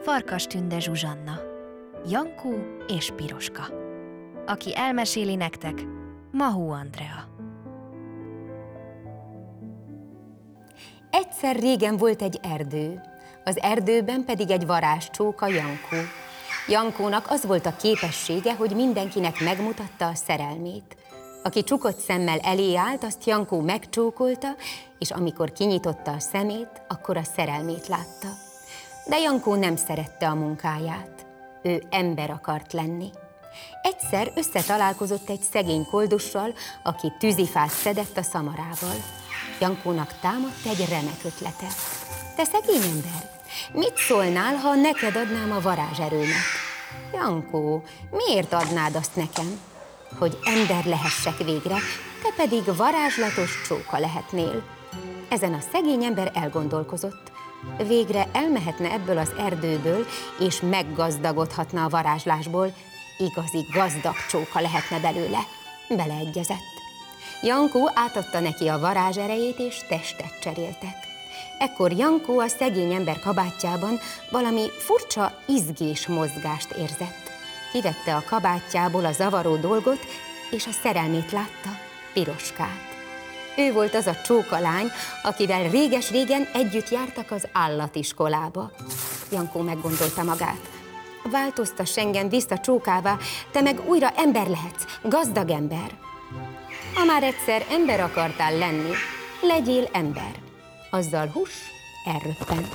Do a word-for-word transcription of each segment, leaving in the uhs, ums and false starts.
Farkastünde Zsuzsanna, Jankó és Piroska. Aki elmeséli nektek, Mahó Andrea. Egyszer régen volt egy erdő, az erdőben pedig egy varázscsóka, Jankó. Jankónak az volt a képessége, hogy mindenkinek megmutatta a szerelmét. Aki csukott szemmel elé állt, azt Jankó megcsókolta, és amikor kinyitotta a szemét, akkor a szerelmét látta. De Jankó nem szerette a munkáját. Ő ember akart lenni. Egyszer összetalálkozott egy szegény koldussal, aki tűzifát szedett a szamarával. Jankónak támadt egy remek ötlete. Te szegény ember, mit szólnál, ha neked adnám a varázserőmet? Jankó, miért adnád azt nekem? Hogy ember lehessek végre, te pedig varázslatos csóka lehetnél. Ezen a szegény ember elgondolkozott. Végre elmehetne ebből az erdőből, és meggazdagodhatna a varázslásból, igazi gazdag csóka lehetne belőle. Beleegyezett. Jankó átadta neki a varázserejét, és testet cseréltek. Ekkor Jankó a szegény ember kabátjában valami furcsa izgés mozgást érzett. Kivette a kabátjából a zavaró dolgot, és a szerelmét látta, Piroskát. Ő volt az a csóka lány, akivel réges-régen együtt jártak az állatiskolába. Jankó meggondolta magát. Változtass engem vissza csókává, te meg újra ember lehetsz, gazdag ember. Ha már egyszer ember akartál lenni, legyél ember. Azzal hús elröppent.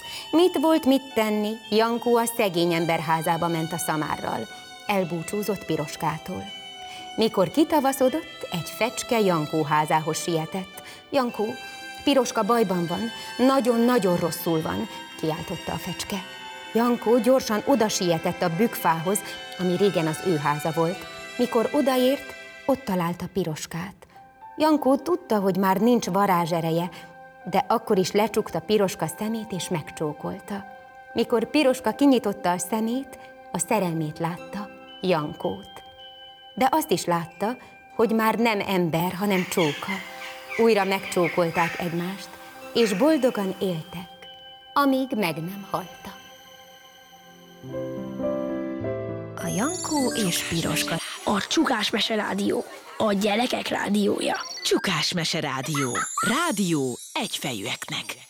Mit volt mit tenni? Jankó a szegény ember házába ment a szamárral. Elbúcsúzott Piroskától. Mikor kitavaszodott, egy fecske Jankó házához sietett. Jankó, Piroska bajban van, nagyon-nagyon rosszul van, kiáltotta a fecske. Jankó gyorsan oda sietett a bükkfához, ami régen az ő háza volt. Mikor odaért, ott találta Piroskát. Jankó tudta, hogy már nincs varázsereje, de akkor is lecsukta Piroska szemét és megcsókolta. Mikor Piroska kinyitotta a szemét, a szerelmét látta, Jankót. De azt is látta, hogy már nem ember, hanem csóka. Újra megcsókolták egymást, és boldogan éltek, amíg meg nem haltak. A Jankó és Piroska. A Csukás Mese Rádió, a gyerekek rádiója. Csukás Mese Rádió. Rádió egyfejűeknek.